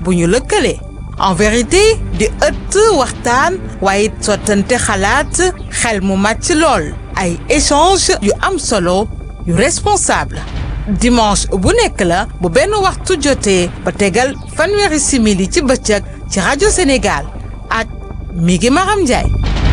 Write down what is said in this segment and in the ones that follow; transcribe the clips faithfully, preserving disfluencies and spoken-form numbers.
bu ñu lëkkale en vérité di ëtt waxtaan waaye sottante xalaat xel mu màcc lool ay échange yu am solo yu responsable dimanche bu nekk la bu benn waxtu jotee ba tegal fanweeri simili ci bëccëg ci rajo Sénégal ak Migi Maram Ndiaye.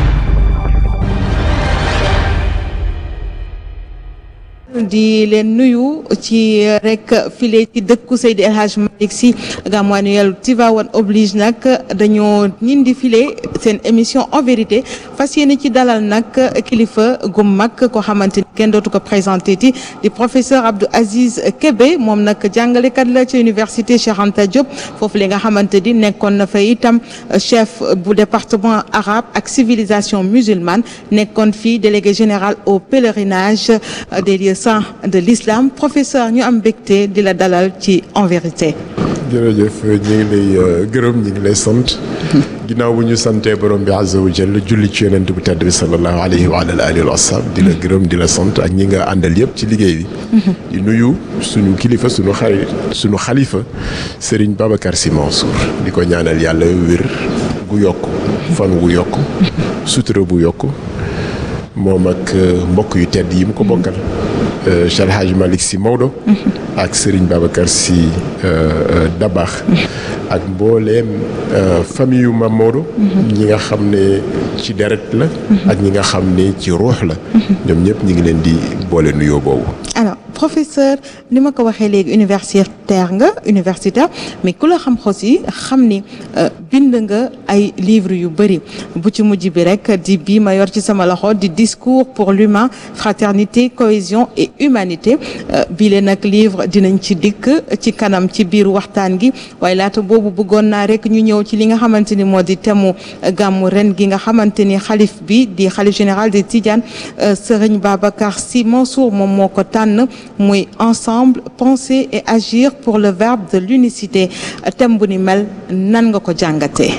di leen nuyu ci rek file ci dëkku Seydi El Hadj Malick Sy Gamou annuel Tivaouane oblige nag dañoo ñindi file seen émission en vérité fas yéene ci dalal nag kilifa gu mag ko xamante ni kenn dootu ko présenté ti di professeur Abdou Aziz Kébé moom nag jàngalekat la ci université Cheikh Anta Diop foofu li nga xamante ni nekkoon na fa itam chef bu département arabe ak civilisation musulmane nekkoon fii délégué général au pèlerinage des lieux saints de l'islam professeur ñu am mbégte di la dalal ci en vérité. jërëjëf ñu ngi lay gërëm ñu ngi lay sant ginnaaw bu ñu santee borom bi azza wa jalla julli ci yonent bu tedd bi sallallahu alayhi wa ala alihi wa sallam di la gërëm di la sant ak ñi nga àndal yëpp ci liggéey bi. di nuyu suñu kilifa suñu xarit suñu xalifa Serigne Babacar Sy Mansour di ko ñaanal yàlla wér gu yokk fan gu yokk sutura bu yokk moom ak mbokk yu tedd yi mu ko bokkal. Cheikh El Hadj Malick Sy Maodo ak Serigne Babacar Sy Dabakh ak mbooleem famille yu Mam Maodo ñi nga xam ne ci deret la ak ñi nga xam ne ci ruux la ñoom ñëpp ñi ngi leen di boole nuyoo boobu. alors professeur ni ma ko waxee léegi universitaire nga universitaire mais ku la xam aussi xam ni bind nga ay livres yu bëri bu ci mujj bi rek di bii ma yor ci sama loxo di discours pour l'humain fraternité cohésion et humanité bii leen nag livre dinañ ci dikk ci kanam ci biir waxtaan gi waaye laata boobu bëggoon naa rek ñu ñëw ci li nga xamante ni moo di thème gàmmu ren gi nga xamante ni xalif bi di xalif général des Tidianes Serigne Babacar Sy Mansour moom moo ko tànn muy ensemble penser et agir pour le verbe de l'unicité thème bu ni mel nan nga ko jàngatee.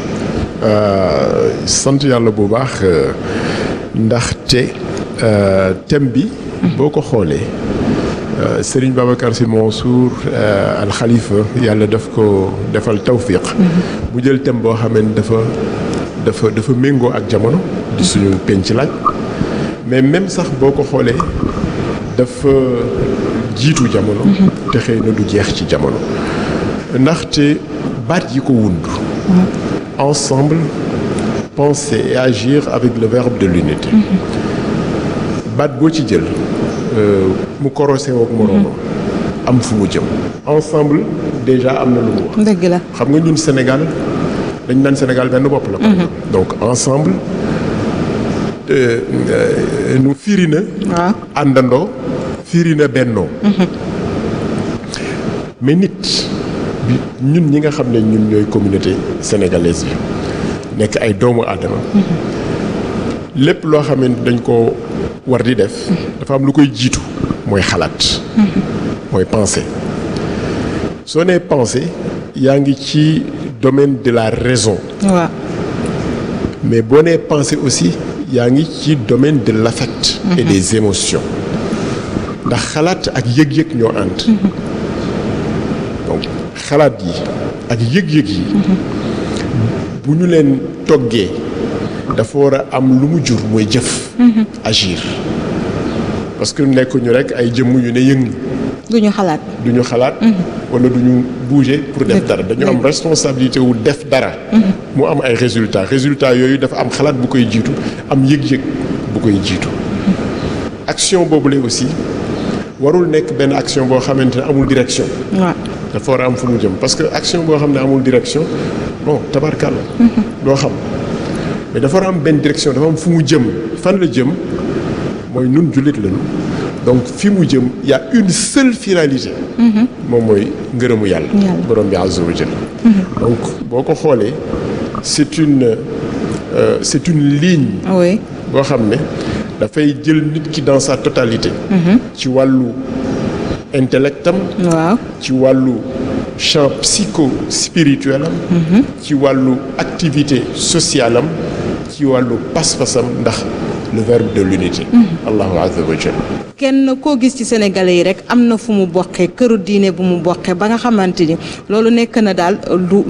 sant yàlla bu baax ndaxte thème bi boo ko xoolee Serigne Babacar Sy Mansour al Khalifa yàlla daf ko defal tawfiq mu jël thème boo xam ne dafa dafa dafa méngoo ak jamono di suñu penc laaj mais même sax boo ko xoolee dafa jiitu jamono te xëy na du jeex ci jamono ndaxte baat yi ko wund ensemble penser et agir avec le verbe de l'unité baat boo ci jël mu korosé ak moroomam am fu mu jëm ensemble déjà am na lu mu wax dëgg la xam nga ñun Sénégal dañ naan Sénégal benn bopp la par exemple donc ensemble nu firi na àndandoo firi na bennoo mais nit bi ñun ñi nga xam ne ñun ñooy communauté sénégalaise bi nekk ay doomu aadama lépp loo xam ne dañ ko war di def dafa am lu koy jiitu mooy xalaat mooy penser soo nee penser yaa ngi ci domaine de la raison waaw mais boo nee penser aussi yaa ngi ci domaine de l'affect et des émotions ndax xalaat ak yëg-yëg ñoo ànd donc xalaat yi ak yëg-yëg yi bu ñu leen toggee dafa war a am lu mu jur mooy jëf agir parce que nekk ñu rek ay jëmm yu ne yëng duñu xalaat duñu xalaat wala duñu bouger pour def dara dañu am responsabilité wu def dara mu am ay résultats résultats yooyu dafa am xalaat bu koy jiitu am yëg-yëg bu koy jiitu action boobule aussi warul nekk benn action boo xamante ne amul direction waaw dafa war a am fu mu jëm parce que action boo xam ne amul direction bon tabarkàlla doo xam mais dafa war a am benn direction dafa am fu mu jëm fan la jëm mooy nun jullit lañu donc fi mu jëm y a une seule finalité moom mooy ngërëmu yàlla borom bi azza wa jalla donc boo ko xoolee c'est une euh, c'est une ligne oui boo xam ne dafay jël nit ki dans sa totalité ci wàllu intellectam waaw ci wàllu champ psycho spirituel am ci wàllu activité sociale am ci wàllu pas-pasam ndax le verbe de l'unité allahu azza wa jalla kenn koo gis ci sénégalais yi rek am na fu mu bokkee këru diine bu mu bokkee ba nga xamante ni loolu nekk na daal lu